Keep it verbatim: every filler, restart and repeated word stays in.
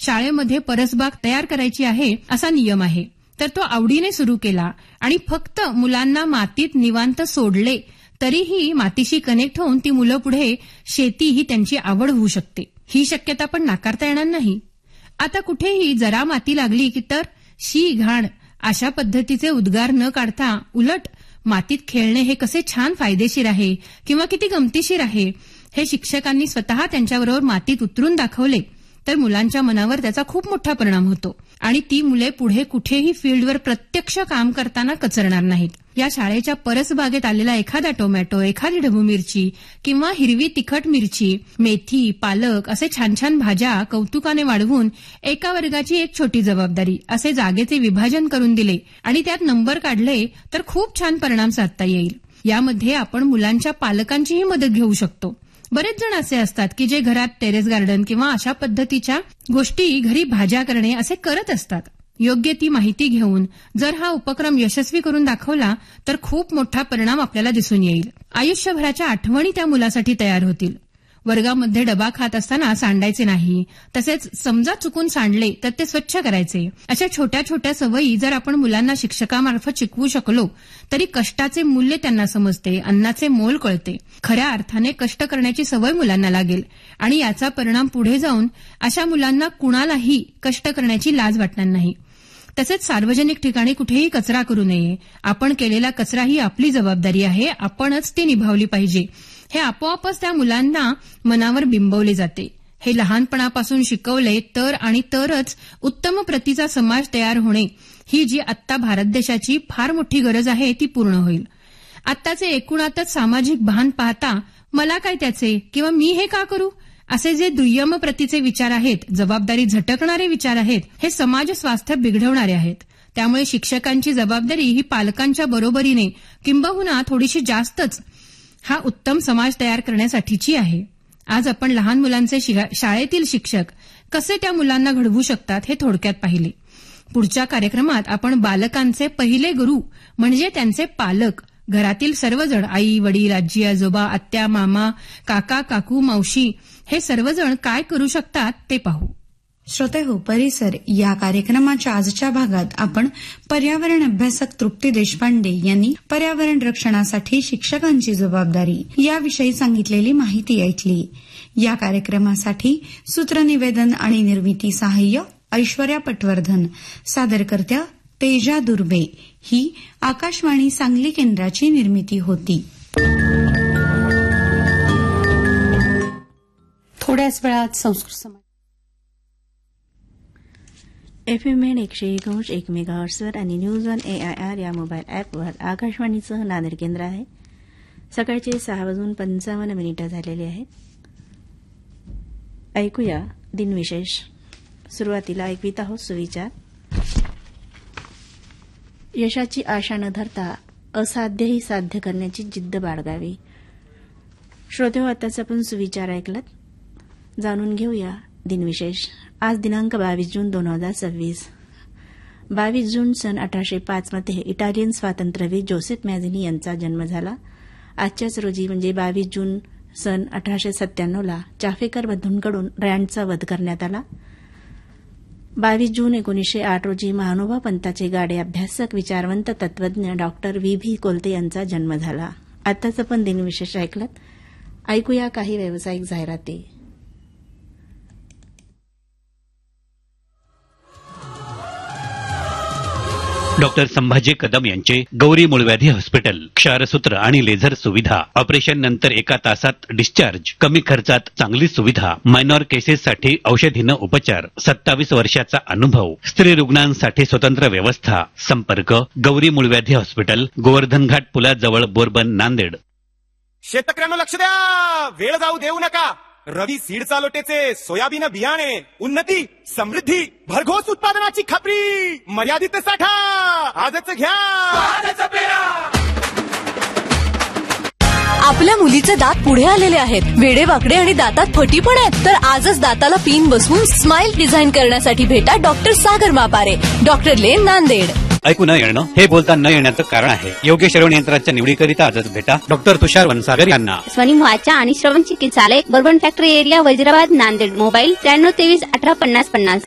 शाळेमध्ये परसबाग तयार करायची आहे असा नियम आहे, तर तो आवडीने सुरू केला आणि फक्त मुलांना मातीत निवांत सोडले तरीही मातीशी कनेक्ट होऊन ती मुलं पुढे शेती ही त्यांची आवड होऊ शकते. ही शक्यता पण नाकारता येणार नाही. आता कुठेही जरा माती लागली की तर शी घाण अशा पद्धतीचे उद्गार न काढता उलट मातीत खेळणे हे कसे छान फायदेशीर आहे किंवा किती गमतीशीर आहे हे शिक्षकांनी स्वतः त्यांच्याबरोबर मातीत उतरून दाखवले तर मुलांच्या मनावर त्याचा खूप मोठा परिणाम होतो आणि ती मुले पुढे कुठेही फील्डवर प्रत्यक्ष काम करताना कचरणार नाहीत. या शाळेच्या परसबागेत आलेला एखादा टोमॅटो, एखादी ढबू मिरची किंवा हिरवी तिखट मिरची, मेथी, पालक असे छान छान भाज्या कौतुकाने वाढवून एका वर्गाची एक छोटी जबाबदारी असे जागेचे विभाजन करून दिले आणि त्यात नंबर काढले तर खूप छान परिणाम साधता येईल. यामध्ये आपण मुलांच्या पालकांचीही मदत घेऊ शकतो. बरेच जण असे असतात की जे घरात टेरेस गार्डन किंवा अशा पद्धतीच्या गोष्टी घरी भाज्या करणे असे करत असतात. योग्य ती माहिती घेऊन जर हा उपक्रम यशस्वी करून दाखवला तर खूप मोठा परिणाम आपल्याला दिसून येईल. आयुष्यभराच्या आठवणी त्या मुलासाठी तयार होतील. वर्गामध्ये डबा खात असताना सांडायचे नाही, तसेच समजा चुकून सांडले तर ते स्वच्छ करायचे. अशा छोट्या छोट्या सवयी जर आपण मुलांना शिक्षकामार्फत शिकवू शकलो तरी कष्टाचे मूल्य त्यांना समजते, अन्नाचे मोल कळते. खऱ्या अर्थाने कष्ट करण्याची सवय मुलांना लागेल आणि याचा परिणाम पुढे जाऊन अशा मुलांना कुणालाही कष्ट करण्याची लाज वाटणार नाही. तसेच सार्वजनिक ठिकाणी कुठेही कचरा करू नये. आपण केलेला कचरा ही आपली जबाबदारी आहे, आपणच ती निभावली पाहिजे. हे आपोआपच त्या मुलांना मनावर बिंबवले जाते. हे लहानपणापासून शिकवले तर आणि तरच उत्तम प्रतीचा समाज तयार होणे ही जी आत्ता भारत देशाची फार मोठी गरज आहे ती पूर्ण होईल. आत्ताचे एकूणातच सामाजिक भान पाहता मला काय त्याचे किंवा मी हे का करू असे जे दुय्यम प्रतीचे विचार आहेत, जबाबदारी झटकणारे विचार आहेत, हे समाज स्वास्थ्य बिघडवणारे आहेत. त्यामुळे शिक्षकांची जबाबदारी ही पालकांच्या बरोबरीने किंबहुना थोडीशी जास्तच हा उत्तम समाज तयार करण्यासाठीची आहे. आज आपण लहान मुलांचे शाळेतील शिक्षक कसे त्या मुलांना घडवू शकतात हे थोडक्यात पाहिले. पुढच्या कार्यक्रमात आपण बालकांचे पहिले गुरु म्हणजे त्यांचे पालक, घरातील सर्वजण आई, वडील, आजी, आजोबा, आत्या, मामा, काका, काकू, मावशी हे सर्वजण काय करू शकतात ते पाहू. श्रोते हो, परिसर या कार्यक्रमाच्या आजच्या भागात आपण पर्यावरण अभ्यासक तृप्ती देशपांडे यांनी पर्यावरण रक्षणासाठी शिक्षकांची जबाबदारी याविषयी सांगितलेली माहिती ऐकली. या कार्यक्रमासाठी सूत्रनिवेदन आणि निर्मिती सहाय्य ऐश्वर्या पटवर्धन, सादरकर्त्या तेजा दुर्बे. ही आकाशवाणी सांगली केंद्राची निर्मिती होती. थोड्याच वेळात संस्कृत समाज एफएम एन एकशे एक अंश एक मेगाहर्ट्झवर आणि न्यूज ऑन एआयआर या मोबाईल ॲपवर आकाशवाणीचं नांदेड केंद्र आहे. सकाळचे सहा वाजून पंचावन्न मिनिटं झालेली आहेत. ऐकूया दिनविशेष. सुरुवातीला ऐकवित आहोत सुविचार. यशाची आशा न धरता असाध्यही साध्य करण्याची जिद्द बाळगावी. श्रोते हो, आताच आपण सुविचार ऐकलात. जाणून घेऊया दिनविशेष. आज दिनांक बावीस जून दोन हजार सव्वीस. बावीस जून सन अठराशे पाच मध्ये इटालियन स्वातंत्र्यवीर जोसेफ मॅझिनी यांचा जन्म झाला. आजच्याच रोजी म्हणजे बावीस जून सन अठराशे सत्त्याण्णवला चाफेकर बंधूंकडून रँडचा वध करण्यात आला. बावीस जून एकोणीसशे आठ रोजी महानुभाव पंथाचे गाडे अभ्यासक, विचारवंत, तत्वज्ञ डॉक्टर व्ही व्ही कोलते यांचा जन्म झाला. आताच आपण दिनविशेष ऐकलात. ऐकूया काही व्यावसायिक जाहिराती. डॉक्टर संभाजी कदम यांचे गौरी मूळव्याधी हॉस्पिटल, क्षारसूत्र आणि लेझर सुविधा, ऑपरेशन नंतर एका तासात डिस्चार्ज, कमी खर्चात चांगली सुविधा, मायनॉर केसेससाठी औषधीनं उपचार, सत्तावीस वर्षाचा अनुभव, स्त्री रुग्णांसाठी स्वतंत्र व्यवस्था. संपर्क गौरी मूळव्याधी हॉस्पिटल, गोवर्धन घाट पुलाजवळ, बोरबन, नांदेड. शेतकऱ्यांना लक्ष द्या, वेळ जाऊ देऊ नका. रवी सीड चालोटेचे सोयाबीन बियाणे, उन्नती, समृद्धी, भरघोस उत्पादनाची खात्री, मर्यादित साठा, आजच घ्या. आपल्या मुलीचे दात पुढे आलेले आहेत, वेडेवाकडे आणि दातात फटी पण आहेत, तर आजच दाताला पिन बसवून स्माइल डिझाईन करण्यासाठी भेटा डॉक्टर सागर मापारे, डॉक्टर लेन, नांदेड. ऐकू न येणं हे बोलता न येण्याचं कारण आहे. योग्य श्रवण यंत्राच्या निवडीकरिता आजच भेटा डॉक्टर तुषार वनसागर यांना. स्वनिम वाचा आणि श्रवण चिकित्सालय, bourbon factory area, Wazirabad, Nanded. Mobile त्र्याण्णव तेवीस अठरा पन्नास पन्नास.